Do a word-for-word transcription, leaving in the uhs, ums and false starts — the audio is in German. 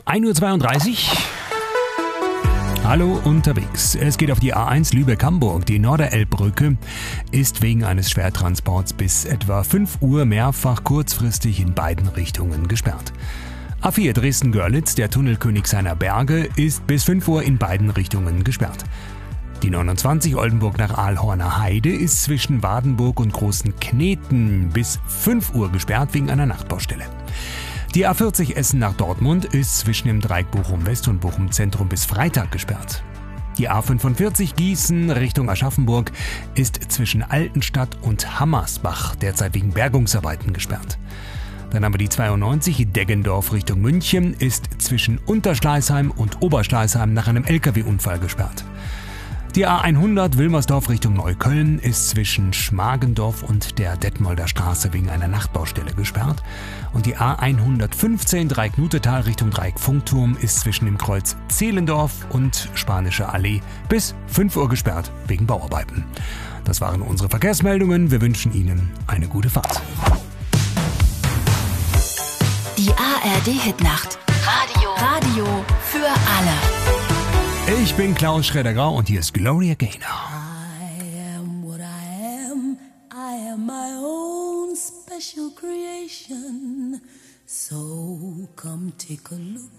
ein Uhr zweiunddreißig. Hallo unterwegs. Es geht auf die A eins Lübeck-Hamburg. Die Norderelbbrücke ist wegen eines Schwertransports bis etwa fünf Uhr mehrfach kurzfristig in beiden Richtungen gesperrt. A vier Dresden-Görlitz, der Tunnel König seiner Berge, ist bis fünf Uhr in beiden Richtungen gesperrt. Die neunundzwanzig Oldenburg nach Aalhorner Heide ist zwischen Wadenburg und Großen Kneten bis fünf Uhr gesperrt wegen einer Nachtbaustelle. Die A vierzig Essen nach Dortmund ist zwischen dem Dreieck Bochum-West und Bochum-Zentrum bis Freitag gesperrt. Die A fünfundvierzig Gießen Richtung Aschaffenburg ist zwischen Altenstadt und Hammersbach derzeit wegen Bergungsarbeiten gesperrt. Dann haben wir die zweiundneunzig Deggendorf Richtung München ist zwischen Unterschleißheim und Oberschleißheim nach einem L K W-Unfall gesperrt. Die A hundert Wilmersdorf Richtung Neukölln ist zwischen Schmargendorf und der Detmolder Straße wegen einer Nachtbaustelle gesperrt. Und die A hundertfünfzehn Dreieck Nutetal Richtung Dreieck Funkturm ist zwischen dem Kreuz Zehlendorf und Spanische Allee bis fünf Uhr gesperrt wegen Bauarbeiten. Das waren unsere Verkehrsmeldungen. Wir wünschen Ihnen eine gute Fahrt. Die A R D-Hitnacht. Radio. Radio für alle. Ich bin Klaus Schroeder-Grau und hier ist Gloria Gaynor. I am what I am. I am my own special creation. So come take a look